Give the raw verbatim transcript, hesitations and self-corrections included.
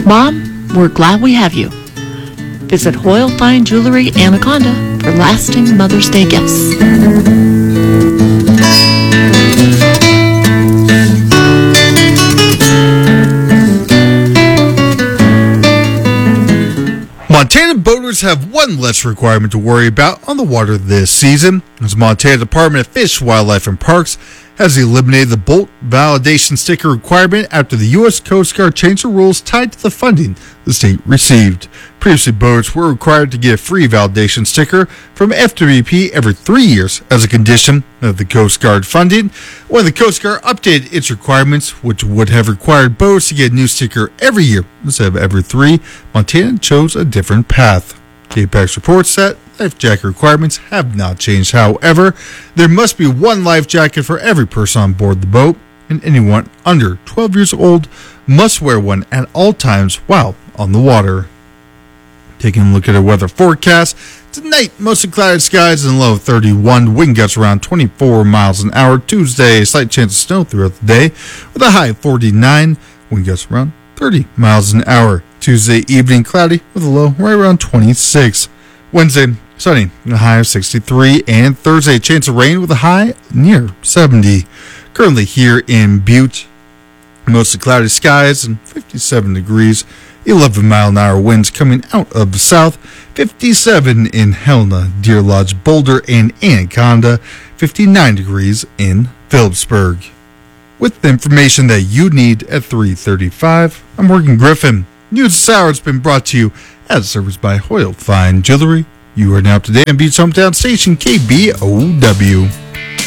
Mom, we're glad we have you. Visit Hoyle Fine Jewelry Anaconda for lasting Mother's Day gifts. Montana boaters have one less requirement to worry about on the water this season, as Montana Department of Fish, Wildlife, and Parks has eliminated the boat validation sticker requirement after the U S Coast Guard changed the rules tied to the funding the state received. Previously, boaters were required to get a free validation sticker from F W P every three years as a condition of the Coast Guard funding. When the Coast Guard updated its requirements, which would have required boaters to get a new sticker every year instead of every three, Montana chose a different path. K P A X reports that life jacket requirements have not changed. However, there must be one life jacket for every person on board the boat, and anyone under twelve years old must wear one at all times while on the water. Taking a look at our weather forecast, tonight mostly cloudy skies and low thirty-one, wind gusts around twenty-four miles an hour. Tuesday, a slight chance of snow throughout the day with a high of forty-nine, wind gusts around thirty miles an hour. Tuesday evening, cloudy with a low right around twenty-six. Wednesday, sunny with a high of sixty-three, and Thursday, chance of rain with a high near seventy. Currently here in Butte, mostly cloudy skies and fifty-seven degrees. eleven mile an hour winds coming out of the south. fifty-seven in Helena, Deer Lodge, Boulder, and Anaconda. fifty-nine degrees in Phillipsburg. With the information that you need at three thirty-five, I'm Morgan Griffin. News this hour has been brought to you as a service by Hoyle Fine Jewelry. You are now up to date on Butte's hometown station, K B O W.